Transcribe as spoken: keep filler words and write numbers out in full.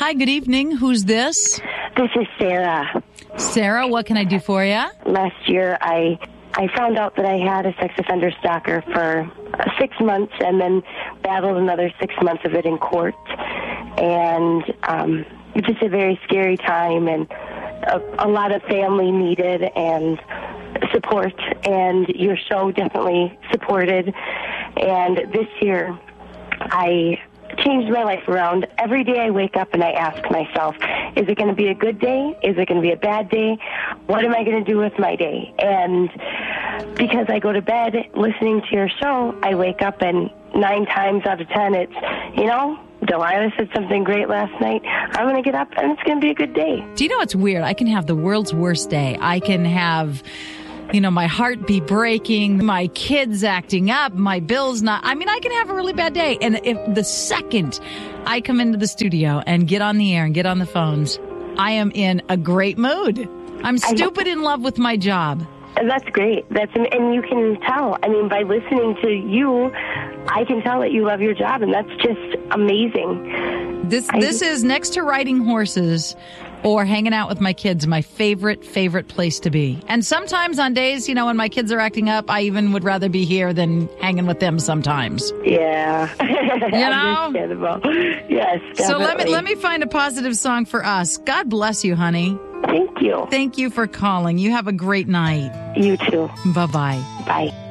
Hi, good evening. Who's this? This is Sarah. Sarah, what can I do for you? Last year, I I found out that I had a sex offender stalker for uh, six months and then battled another six months of it in court. And um, it's just a very scary time, and a, a lot of family needed and support, and your show definitely supported. And this year, I changed my life around. Every day I wake up and I ask myself, is it going to be a good day? Is it going to be a bad day? What am I going to do with my day? And because I go to bed listening to your show, I wake up and nine times out of ten it's, you know, Delilah said something great last night. I'm going to get up and it's going to be a good day. Do you know what's weird? I can have the world's worst day. I can have, you know, my heart be breaking, my kids acting up, my bills not. I mean, I can have a really bad day. And if the second I come into the studio and get on the air and get on the phones, I am in a great mood. I'm stupid in love with my job. That's great. That's and you can tell. I mean, by listening to you, I can tell that you love your job, and that's just amazing. This this I, is next to riding horses or hanging out with my kids, my favorite, favorite place to be. And sometimes on days, you know, when my kids are acting up, I even would rather be here than hanging with them sometimes. Yeah. You know? Understandable. Yes, definitely. So let me, let me find a positive song for us. God bless you, honey. Thank you. Thank you for calling. You have a great night. You too. Bye-bye. Bye.